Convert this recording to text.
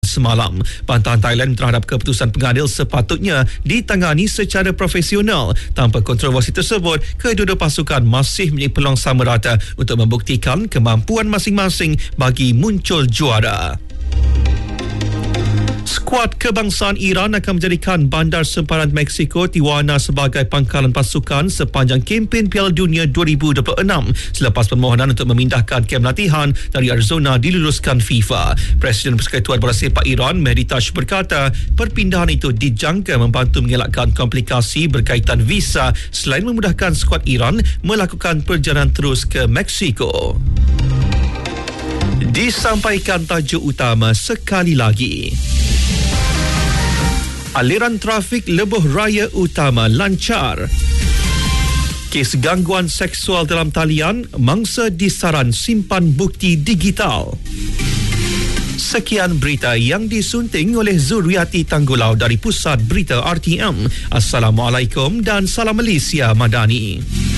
semalam. Bantahan Thailand terhadap keputusan pengadil sepatutnya ditangani secara profesional. Tanpa kontroversi tersebut, kedua-dua pasukan masih mempunyai peluang sama rata untuk membuktikan kemampuan masing-masing bagi muncul juara. Skuad kebangsaan Iran akan menjadikan bandar sempadan Mexico Tijuana sebagai pangkalan pasukan sepanjang kempen Piala Dunia 2026 selepas permohonan untuk memindahkan kem latihan dari Arizona diluluskan FIFA. Presiden Persekutuan Bola Sepak Iran Mehdi Taj berkata perpindahan itu dijangka membantu mengelakkan komplikasi berkaitan visa selain memudahkan skuad Iran melakukan perjalanan terus ke Mexico. Disampaikan tajuk utama sekali lagi. Aliran trafik lebuh raya utama lancar. Kes gangguan seksual dalam talian, mangsa disaran simpan bukti digital. Sekian berita yang disunting oleh Zuriati Tanggulau dari Pusat Berita RTM. Assalamualaikum dan salam Malaysia Madani.